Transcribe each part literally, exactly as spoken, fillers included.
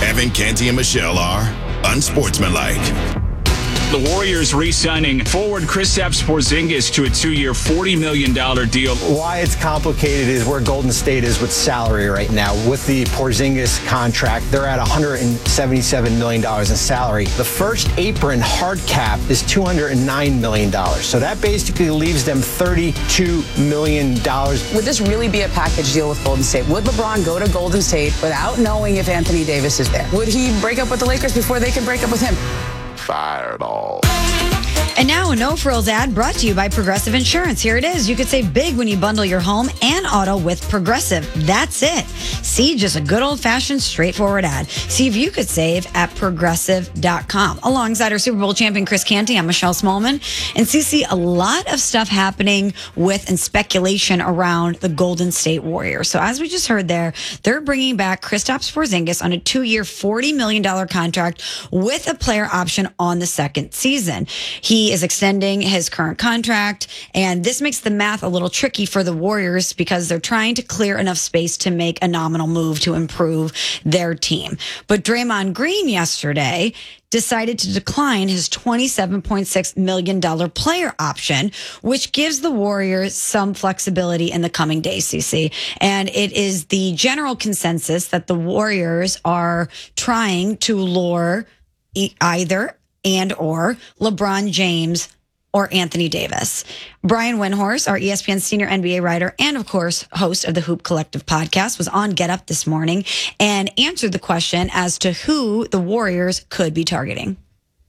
Evan, Canty, and Michelle are unsportsmanlike. The Warriors re-signing forward Kristaps Porzingis to a two-year, forty million dollars deal. Why it's complicated is where Golden State is with salary right now. With the Porzingis contract, they're at one hundred seventy-seven million dollars in salary. The first apron hard cap is two hundred nine million dollars. So that basically leaves them thirty-two million dollars. Would this really be a package deal with Golden State? Would LeBron go to Golden State without knowing if Anthony Davis is there? Would he break up with the Lakers before they could break up with him? Fired all. And now a No Frills ad brought to you by Progressive Insurance. Here it is. You could save big when you bundle your home and auto with Progressive. That's it. See, just a good old-fashioned, straightforward ad. See if you could save at progressive dot com. Alongside our Super Bowl champion, Chris Canty, I'm Michelle Smallman. And Cece, a lot of stuff happening with and speculation around the Golden State Warriors. So as we just heard there, they're bringing back Kristaps Porzingis on a two-year, forty million dollars contract with a player option on the second season. He is extending his current contract, and this makes the math a little tricky for the Warriors because they're trying to clear enough space to make a nominal move to improve their team. But Draymond Green yesterday decided to decline his twenty-seven point six million dollars player option, which gives the Warriors some flexibility in the coming days, C C. And it is the general consensus that the Warriors are trying to lure either and or LeBron James or Anthony Davis. Brian Windhorst, our E S P N senior N B A writer and, of course, host of the Hoop Collective podcast, was on Get Up this morning and answered the question as to who the Warriors could be targeting.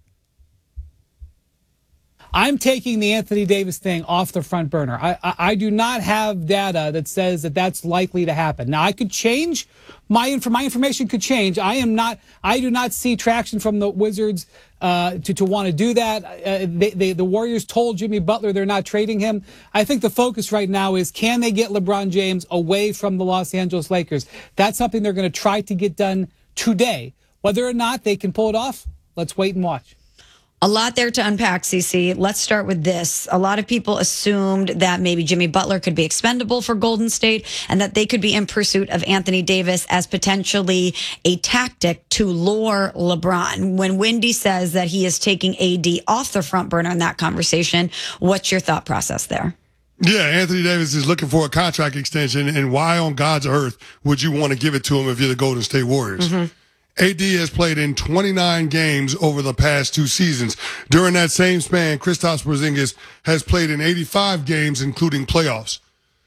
I'm taking the Anthony Davis thing off the front burner. I, I, I do not have data that says that that's likely to happen. Now, I could change. My, inf- my information could change. I am not. I do not see traction from the Wizards uh, to, to want to do that. Uh, they, they, the Warriors told Jimmy Butler they're not trading him. I think the focus right now is, can they get LeBron James away from the Los Angeles Lakers? That's something they're going to try to get done today. Whether or not they can pull it off, let's wait and watch. A lot there to unpack, C C. Let's start with this. A lot of people assumed that maybe Jimmy Butler could be expendable for Golden State and that they could be in pursuit of Anthony Davis as potentially a tactic to lure LeBron. When Wendy says that he is taking A D off the front burner in that conversation, what's your thought process there? Yeah, Anthony Davis is looking for a contract extension, and why on God's earth would you want to give it to him if you're the Golden State Warriors? Mm-hmm. A D has played in twenty-nine games over the past two seasons. During that same span, Kristaps Porzingis has played in eighty-five games, including playoffs.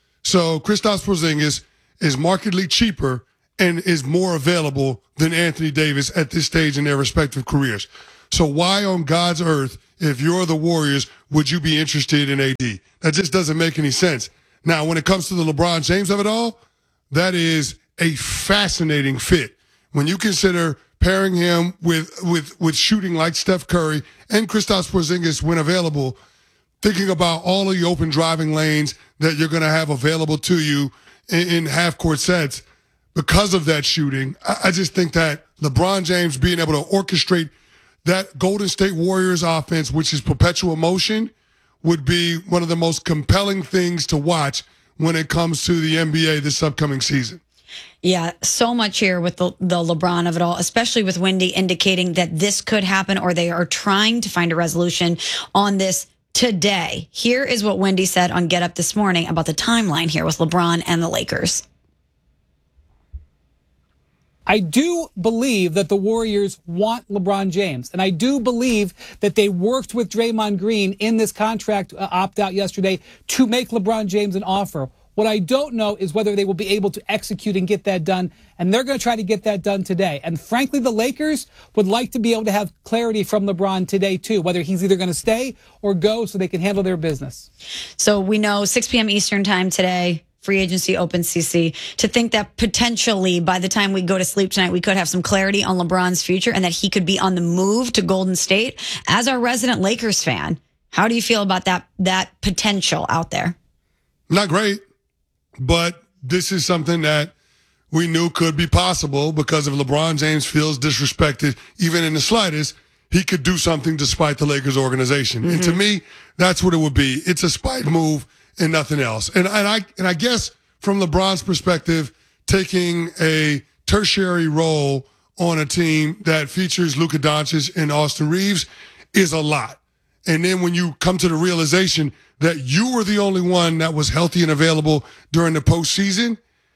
So Kristaps Porzingis is markedly cheaper and is more available than Anthony Davis at this stage in their respective careers. So why on God's earth, if you're the Warriors, would you be interested in A D? That just doesn't make any sense. Now, when it comes to the LeBron James of it all, that is a fascinating fit. When you consider pairing him with, with, with shooting like Steph Curry and Kristaps Porzingis when available, thinking about all of the open driving lanes that you're going to have available to you in, in half-court sets because of that shooting, I, I just think that LeBron James being able to orchestrate that Golden State Warriors offense, which is perpetual motion, would be one of the most compelling things to watch when it comes to the N B A this upcoming season. Yeah, so much here with the, the LeBron of it all, especially with Wendy indicating that this could happen or they are trying to find a resolution on this today. Here is what Wendy said on Get Up this morning about the timeline here with LeBron and the Lakers. I do believe that the Warriors want LeBron James, and I do believe that they worked with Draymond Green in this contract uh, opt-out yesterday to make LeBron James an offer. What I don't know is whether they will be able to execute and get that done, and they're going to try to get that done today. And frankly, the Lakers would like to be able to have clarity from LeBron today, too, whether he's either going to stay or go so they can handle their business. So we know six p.m. Eastern time today, free agency open, C C, to think that potentially by the time we go to sleep tonight, we could have some clarity on LeBron's future and that he could be on the move to Golden State. As our resident Lakers fan, how do you feel about that, that potential out there? Not great. But this is something that we knew could be possible because if LeBron James feels disrespected, even in the slightest, he could do something despite the Lakers organization. Mm-hmm. And to me, that's what it would be. It's a spite move and nothing else. And, and I and I guess from LeBron's perspective, taking a tertiary role on a team that features Luka Doncic and Austin Reeves is a lot. And then when you come to the realization that you were the only one that was healthy and available during the postseason,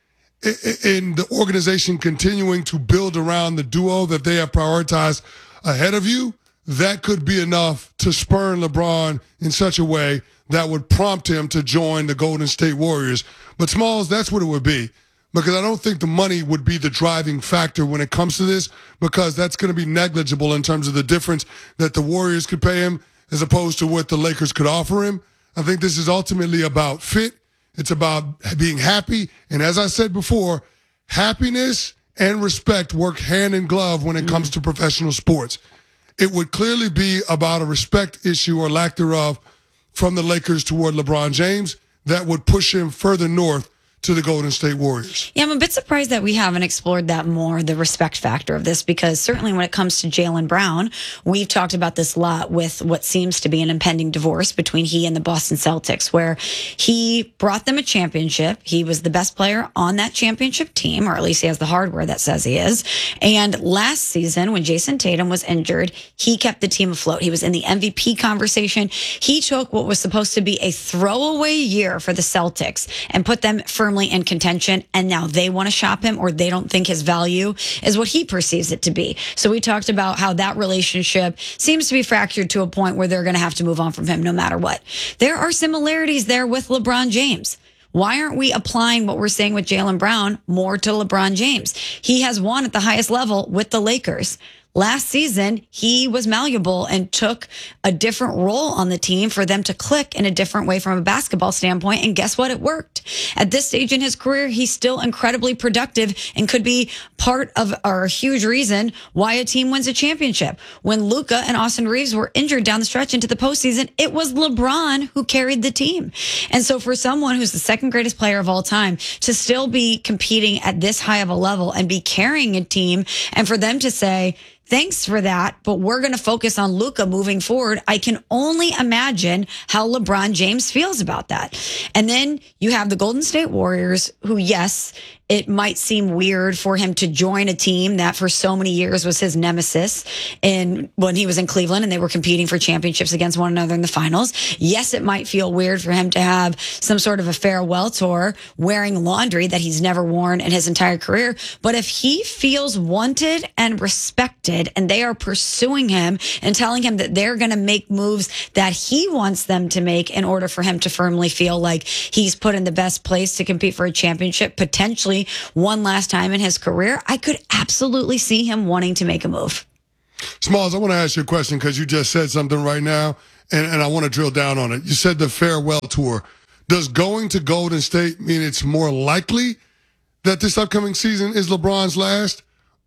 and the organization continuing to build around the duo that they have prioritized ahead of you, that could be enough to spurn LeBron in such a way that would prompt him to join the Golden State Warriors. But Smalls, that's what it would be. Because I don't think the money would be the driving factor when it comes to this, because that's going to be negligible in terms of the difference that the Warriors could pay him as opposed to what the Lakers could offer him. I think this is ultimately about fit. It's about being happy. And as I said before, happiness and respect work hand in glove when it comes to professional sports. It would clearly be about a respect issue or lack thereof from the Lakers toward LeBron James that would push him further north to the Golden State Warriors. Yeah, I'm a bit surprised that we haven't explored that more, the respect factor of this, because certainly when it comes to Jaylen Brown, we've talked about this a lot with what seems to be an impending divorce between he and the Boston Celtics, where he brought them a championship. He was the best player on that championship team, or at least he has the hardware that says he is. And last season, when Jason Tatum was injured, he kept the team afloat. He was in the M V P conversation. He took what was supposed to be a throwaway year for the Celtics and put them firmly in contention, and now they want to shop him, or they don't think his value is what he perceives it to be. So we talked about how that relationship seems to be fractured to a point where they're going to have to move on from him no matter what. There are similarities there with LeBron James. Why aren't we applying what we're saying with Jaylen Brown more to LeBron James? He has won at the highest level with the Lakers. Last season, he was malleable and took a different role on the team for them to click in a different way from a basketball standpoint. And guess what? It worked. At this stage in his career, he's still incredibly productive and could be part of, or a huge reason why a team wins a championship. When Luka and Austin Reeves were injured down the stretch into the postseason, it was LeBron who carried the team. And so for someone who's the second greatest player of all time to still be competing at this high of a level and be carrying a team, and for them to say, thanks for that, but we're going to focus on Luka moving forward, I can only imagine how LeBron James feels about that. And then you have the Golden State Warriors, who, yes, it might seem weird for him to join a team that for so many years was his nemesis in when he was in Cleveland and they were competing for championships against one another in the finals. Yes, it might feel weird for him to have some sort of a farewell tour wearing laundry that he's never worn in his entire career. But if he feels wanted and respected and they are pursuing him and telling him that they're going to make moves that he wants them to make in order for him to firmly feel like he's put in the best place to compete for a championship, potentially one last time in his career, I could absolutely see him wanting to make a move. Smalls, I want to ask you a question because you just said something right now, and, and I want to drill down on it. You said the farewell tour. Does going to Golden State mean it's more likely that this upcoming season is LeBron's last,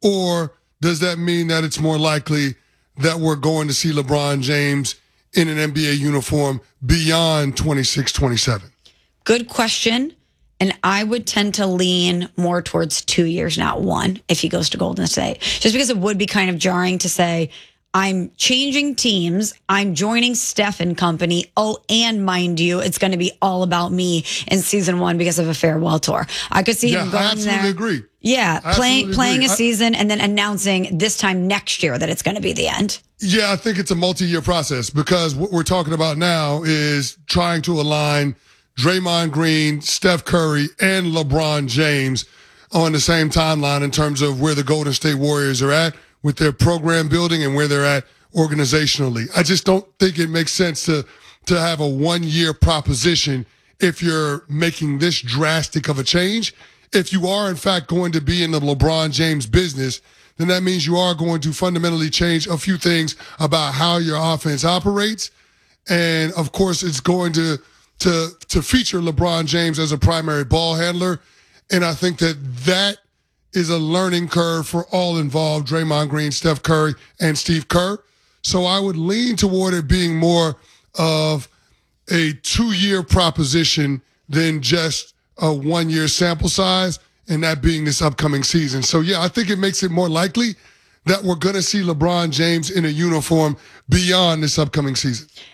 or does that mean that it's more likely that we're going to see LeBron James in an N B A uniform beyond twenty-six twenty-seven? Good question. And I would tend to lean more towards two years, not one, if he goes to Golden State. Just because it would be kind of jarring to say, I'm changing teams, I'm joining Steph and company. Oh, and mind you, it's going to be all about me in season one because of a farewell tour. I could see yeah, him going I absolutely there. agree. Yeah, I playing playing agree. a season and then announcing this time next year that it's going to be the end. Yeah, I think it's a multi-year process because what we're talking about now is trying to align Draymond Green, Steph Curry, and LeBron James on the same timeline in terms of where the Golden State Warriors are at with their program building and where they're at organizationally. I just don't think it makes sense to to have a one-year proposition if you're making this drastic of a change. If you are, in fact, going to be in the LeBron James business, then that means you are going to fundamentally change a few things about how your offense operates. And, of course, it's going to to to feature LeBron James as a primary ball handler. And I think that that is a learning curve for all involved, Draymond Green, Steph Curry, and Steve Kerr. So I would lean toward it being more of a two-year proposition than just a one-year sample size, and that being this upcoming season. So, yeah, I think it makes it more likely that we're going to see LeBron James in a uniform beyond this upcoming season.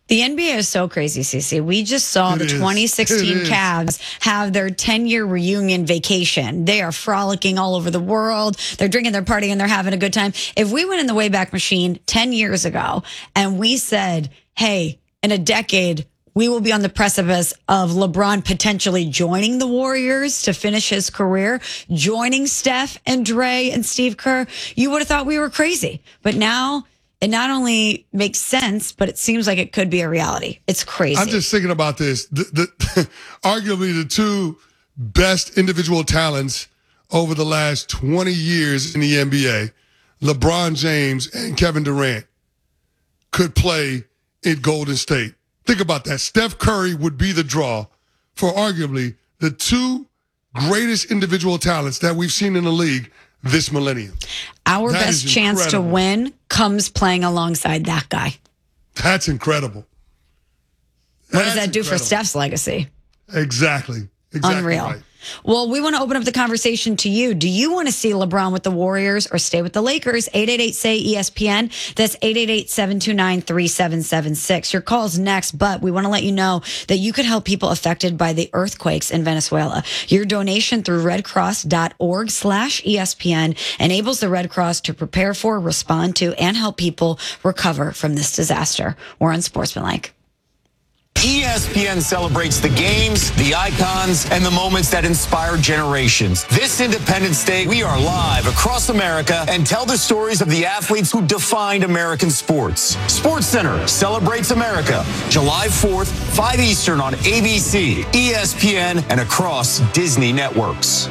The N B A is so crazy, Cece. We just saw It the is. twenty sixteen It is. Cavs have their ten-year reunion vacation. They are frolicking all over the world. They're drinking, they're partying, they're having a good time. If we went in the Wayback Machine ten years ago and we said, hey, in a decade, we will be on the precipice of LeBron potentially joining the Warriors to finish his career, joining Steph and Dre and Steve Kerr, you would have thought we were crazy. But now it not only makes sense, but it seems like it could be a reality. It's crazy. I'm just thinking about this. The, the, arguably the two best individual talents over the last twenty years in the N B A, LeBron James and Kevin Durant, could play in Golden State. Think about that. Steph Curry would be the draw for arguably the two greatest individual talents that we've seen in the league this millennium. Our That best is chance to incredible. win comes playing alongside that guy. That's incredible. What does That's that do for incredible. Steph's legacy? Exactly. Exactly Unreal. right. Well, we want to open up the conversation to you. Do you want to see LeBron with the Warriors or stay with the Lakers? eight eight eight, S A Y, E S P N. That's eight eight eight, seven two nine, three seven seven six. Your call's next, but we want to let you know that you could help people affected by the earthquakes in Venezuela. Your donation through redcross.org slash ESPN enables the Red Cross to prepare for, respond to, and help people recover from this disaster. We're on Sportsmanlike. E S P N celebrates the games, the icons, and the moments that inspire generations. This Independence Day, we are live across America and tell the stories of the athletes who defined American sports. Sports Center celebrates America, July fourth, five Eastern on A B C, E S P N, and across Disney networks.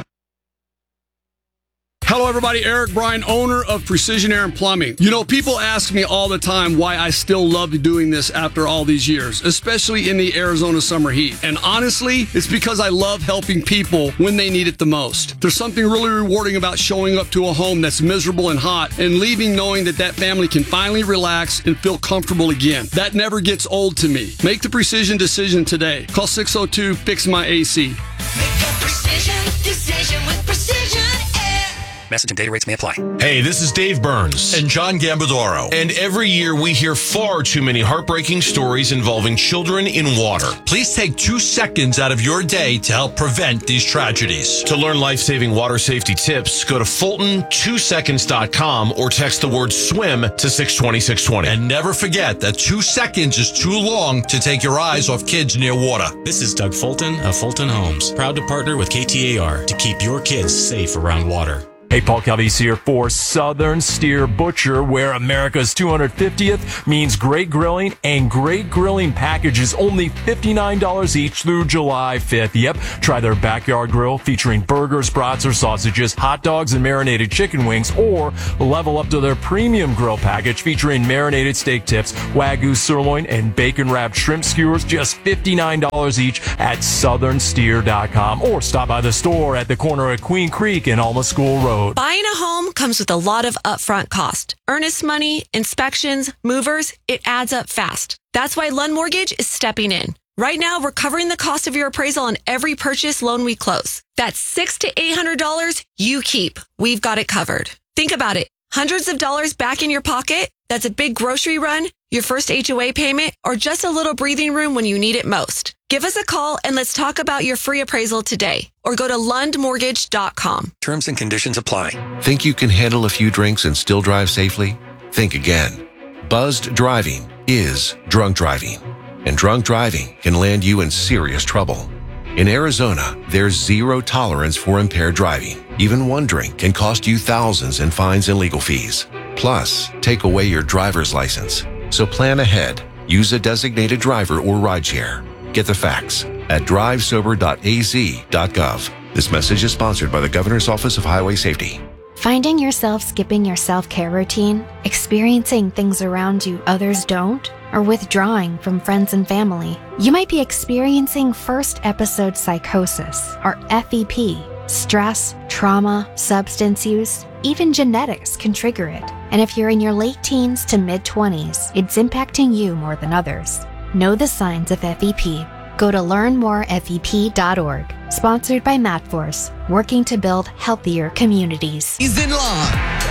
Hello, everybody. Eric Bryan, owner of Precision Air and Plumbing. You know, people ask me all the time why I still love doing this after all these years, especially in the Arizona summer heat. And honestly, it's because I love helping people when they need it the most. There's something really rewarding about showing up to a home that's miserable and hot and leaving knowing that that family can finally relax and feel comfortable again. That never gets old to me. Make the precision decision today. Call six oh two, fix my A C. Make a precision decision with Precision Air. Message and data rates may apply. Hey, this is Dave Burns and John Gambadoro. And every year we hear far too many heartbreaking stories involving children in water. Please take two seconds out of your day to help prevent these tragedies. To learn life-saving water safety tips, go to Fulton two seconds dot com or text the word swim to six twenty, six twenty. And never forget that two seconds is too long to take your eyes off kids near water. This is Doug Fulton of Fulton Homes, proud to partner with K T A R to keep your kids safe around water. Hey, Paul Calvese here for Southern Steer Butcher, where America's two hundred fiftieth means great grilling, and great grilling packages only fifty-nine dollars each through July fifth. Yep, try their backyard grill featuring burgers, brats, or sausages, hot dogs, and marinated chicken wings, or level up to their premium grill package featuring marinated steak tips, Wagyu sirloin, and bacon-wrapped shrimp skewers, just fifty-nine dollars each at southern steer dot com, or stop by the store at the corner of Queen Creek and Alma School Road. Buying a home comes with a lot of upfront cost. Earnest money, inspections, movers, it adds up fast. That's why Lund Mortgage is stepping in. Right now, we're covering the cost of your appraisal on every purchase loan we close. That's six hundred to eight hundred dollars you keep. We've got it covered. Think about it. Hundreds of dollars back in your pocket? That's a big grocery run, your first H O A payment, or just a little breathing room when you need it most. Give us a call and let's talk about your free appraisal today, or go to lund mortgage dot com. Terms and conditions apply. Think you can handle a few drinks and still drive safely? Think again. Buzzed driving is drunk driving, and drunk driving can land you in serious trouble. In Arizona, there's zero tolerance for impaired driving. Even one drink can cost you thousands in fines and legal fees. Plus, take away your driver's license. So plan ahead. Use a designated driver or rideshare. Get the facts at drive sober dot a z dot gov. This message is sponsored by the Governor's Office of Highway Safety. Finding yourself skipping your self-care routine, experiencing things around you others don't, or withdrawing from friends and family. You might be experiencing first episode psychosis, or F E P. Stress, trauma, substance use, even genetics can trigger it. And if you're in your late teens to mid-twenties, it's impacting you more than others. Know the signs of F E P. Go to learn more F E P dot org. Sponsored by MatForce, working to build healthier communities. He's in line.